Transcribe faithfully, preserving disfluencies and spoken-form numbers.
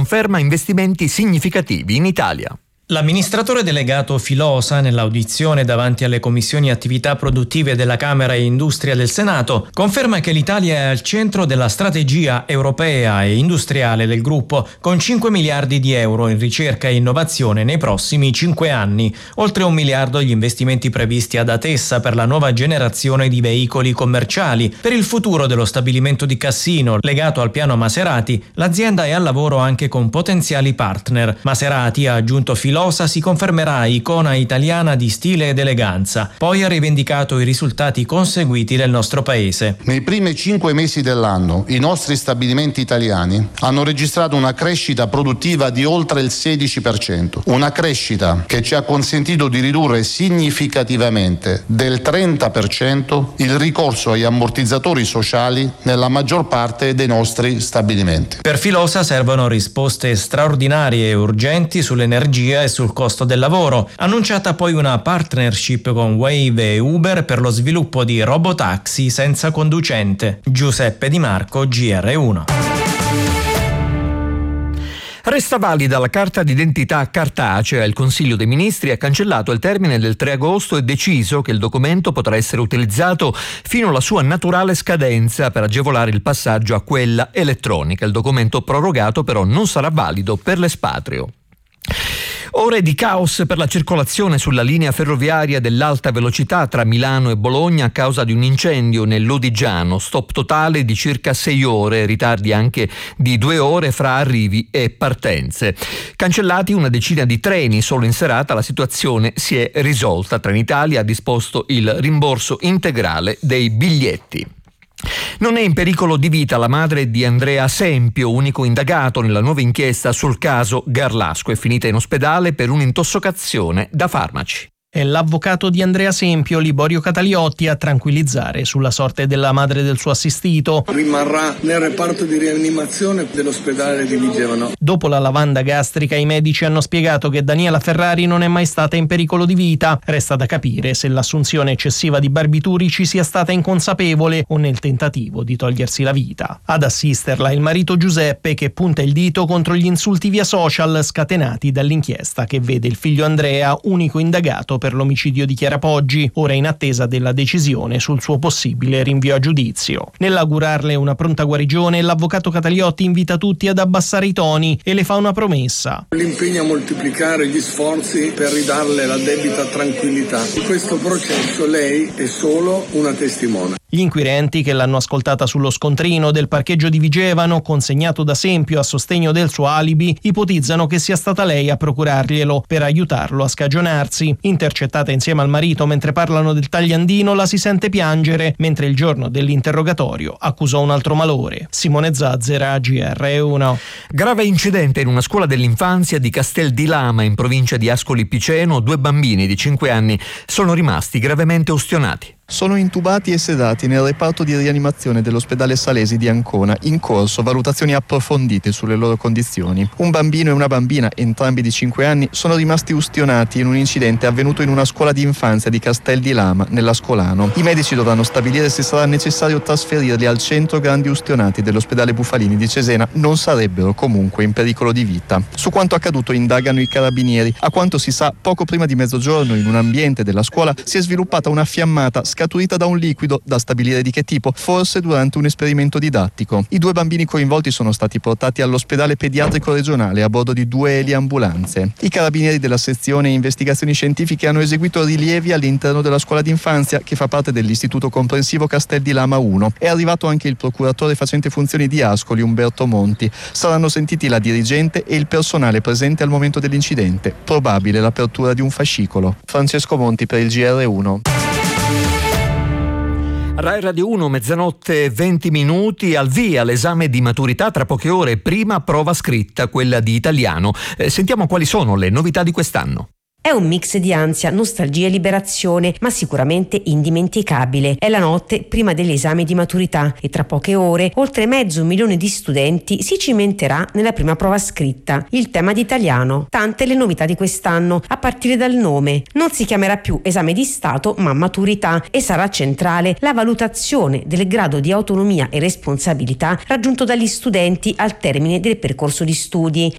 conferma investimenti significativi in Italia. L'amministratore delegato Filosa, nell'audizione davanti alle commissioni attività produttive della Camera e Industria del Senato, conferma che l'Italia è al centro della strategia europea e industriale del gruppo, con cinque miliardi di euro in ricerca e innovazione nei prossimi cinque anni, oltre un miliardo gli investimenti previsti ad Atessa per la nuova generazione di veicoli commerciali. Per il futuro dello stabilimento di Cassino, legato al piano Maserati, l'azienda è al lavoro anche con potenziali partner. Maserati, ha aggiunto Filosa, si confermerà icona italiana di stile ed eleganza. Poi ha rivendicato i risultati conseguiti nel nostro paese. Nei primi cinque mesi dell'anno i nostri stabilimenti italiani hanno registrato una crescita produttiva di oltre il sedici per cento, una crescita che ci ha consentito di ridurre significativamente del trenta per cento il ricorso agli ammortizzatori sociali nella maggior parte dei nostri stabilimenti. Per Filosa servono risposte straordinarie e urgenti sull'energia e sul costo del lavoro. Annunciata poi una partnership con Wave e Uber per lo sviluppo di robotaxi senza conducente. Giuseppe Di Marco, G R uno. Resta valida la carta d'identità cartacea. Il Consiglio dei Ministri ha cancellato il termine del tre agosto e deciso che il documento potrà essere utilizzato fino alla sua naturale scadenza per agevolare il passaggio a quella elettronica. Il documento prorogato però non sarà valido per l'espatrio. Ore di caos per la circolazione sulla linea ferroviaria dell'alta velocità tra Milano e Bologna a causa di un incendio nell'Odigiano. Stop totale di circa sei ore, ritardi anche di due ore fra arrivi e partenze. Cancellati una decina di treni, solo in serata la situazione si è risolta. Trenitalia ha disposto il rimborso integrale dei biglietti. Non è in pericolo di vita la madre di Andrea Sempio, unico indagato nella nuova inchiesta sul caso Garlasco. È finita in ospedale per un'intossicazione da farmaci. È l'avvocato di Andrea Sempio, Liborio Cataliotti, a tranquillizzare sulla sorte della madre del suo assistito. Rimarrà nel reparto di rianimazione dell'ospedale di Vigevano. Dopo la lavanda gastrica, i medici hanno spiegato che Daniela Ferrari non è mai stata in pericolo di vita. Resta da capire se l'assunzione eccessiva di barbiturici sia stata inconsapevole o nel tentativo di togliersi la vita. Ad assisterla il marito Giuseppe, che punta il dito contro gli insulti via social scatenati dall'inchiesta che vede il figlio Andrea, unico indagato per l'omicidio di Chiara Poggi, ora in attesa della decisione sul suo possibile rinvio a giudizio. Nell'augurarle una pronta guarigione, l'avvocato Cataliotti invita tutti ad abbassare i toni e le fa una promessa. L'impegno a moltiplicare gli sforzi per ridarle la debita tranquillità. In questo processo lei è solo una testimone. Gli inquirenti, che l'hanno ascoltata sullo scontrino del parcheggio di Vigevano, consegnato da Sempio a sostegno del suo alibi, ipotizzano che sia stata lei a procurarglielo per aiutarlo a scagionarsi. Intercettata insieme al marito mentre parlano del tagliandino, la si sente piangere, mentre il giorno dell'interrogatorio accusò un altro malore. Simone Zazzera, G R uno. Grave incidente in una scuola dell'infanzia di Castel di Lama, in provincia di Ascoli Piceno. Due bambini di cinque anni sono rimasti gravemente ustionati. Sono intubati e sedati nel reparto di rianimazione dell'ospedale Salesi di Ancona, in corso valutazioni approfondite sulle loro condizioni. Un bambino e una bambina, entrambi di cinque anni, sono rimasti ustionati in un incidente avvenuto in una scuola di infanzia di Castel di Lama, nell'Ascolano. I medici dovranno stabilire se sarà necessario trasferirli al centro grandi ustionati dell'ospedale Bufalini di Cesena. Non sarebbero comunque in pericolo di vita. Su quanto accaduto indagano i carabinieri. A quanto si sa, poco prima di mezzogiorno, in un ambiente della scuola, si è sviluppata una fiammata scaturita da un liquido, da stabilire di che tipo, forse durante un esperimento didattico. I due bambini coinvolti sono stati portati all'ospedale pediatrico regionale a bordo di due eliambulanze. I carabinieri della sezione investigazioni scientifiche hanno eseguito rilievi all'interno della scuola d'infanzia, che fa parte dell'istituto comprensivo Castel di Lama uno. È arrivato anche il procuratore facente funzioni di Ascoli, Umberto Monti. Saranno sentiti la dirigente e il personale presente al momento dell'incidente. Probabile l'apertura di un fascicolo. Francesco Monti per il G R uno. Rai Radio uno, mezzanotte venti minuti, al via l'esame di maturità tra poche ore, prima prova scritta, quella di italiano. Eh, sentiamo quali sono le novità di quest'anno. È un mix di ansia, nostalgia e liberazione, ma sicuramente indimenticabile. È la notte prima degli esami di maturità e tra poche ore oltre mezzo milione di studenti si cimenterà nella prima prova scritta, il tema di italiano. Tante le novità di quest'anno, a partire dal nome. Non si chiamerà più esame di Stato, ma maturità, e sarà centrale la valutazione del grado di autonomia e responsabilità raggiunto dagli studenti al termine del percorso di studi.